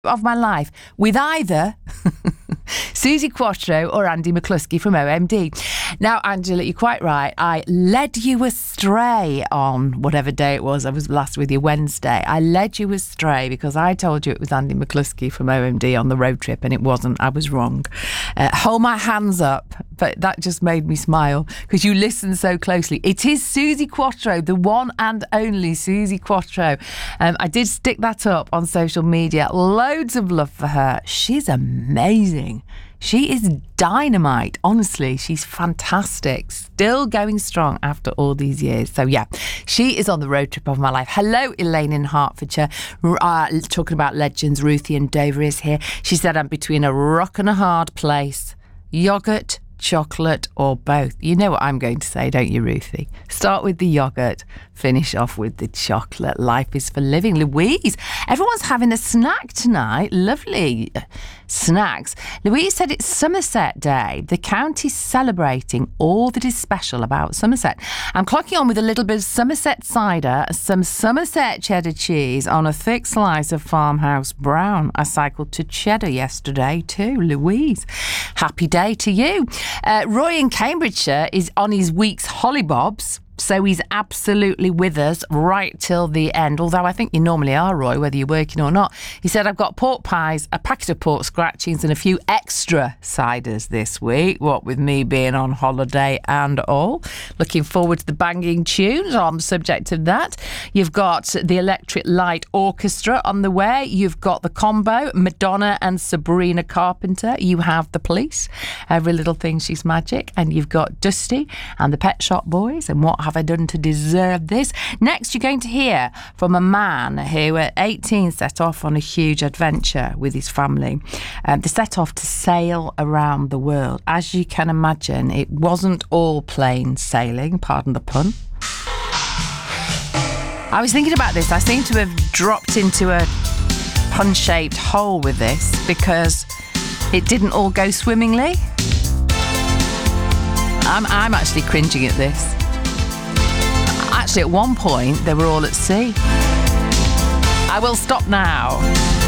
of my life with either Suzi Quatro or Andy McCluskey from OMD. Now, Angela, you're quite right. I led you astray on whatever day it was. I was last with you Wednesday. I led you astray because I told you it was Andy McCluskey from OMD on the road trip, and it wasn't. I was wrong. Hold my hands up, but that just made me smile because you listened so closely. It is Suzi Quatro, the one and only Suzi Quatro. I did stick that up on social media. Loads of love for her. She's amazing. She is dynamite. Honestly, she's fantastic. Still going strong after all these years. So yeah, she is on the road trip of my life. Hello, Elaine in Hertfordshire. Talking about legends, Ruthie and Dover is here. She said, I'm between a rock and a hard place. Yoghurt, chocolate or both. You know what I'm going to say, don't you, Ruthie? Start with the yoghurt, finish off with the chocolate. Life is for living. Louise, everyone's having a snack tonight. Lovely snacks. Louise said it's Somerset Day. The county's celebrating all that is special about Somerset. I'm clocking on with a little bit of Somerset cider, some Somerset cheddar cheese on a thick slice of farmhouse brown. I cycled to Cheddar yesterday too, Louise. Happy day to you. Roy in Cambridgeshire is on his week's hollybobs. So he's absolutely with us right till the end, although I think you normally are, Roy, whether you're working or not. He said, I've got pork pies, a packet of pork scratchings and a few extra ciders this week, what with me being on holiday and all. Looking forward to the banging tunes on the subject of that. You've got the Electric Light Orchestra on the way. You've got the combo, Madonna and Sabrina Carpenter. You have the Police, Every Little Thing She's Magic. And you've got Dusty and the Pet Shop Boys and What Have I Done to Deserve This? Next, you're going to hear from a man who at 18 set off on a huge adventure with his family. They set off to sail around the world. As you can imagine, it wasn't all plain sailing, pardon the pun. I was thinking about this. I seem to have dropped into a pun-shaped hole with this because it didn't all go swimmingly. I'm actually cringing at this. Actually, at one point, they were all at sea. I will stop now.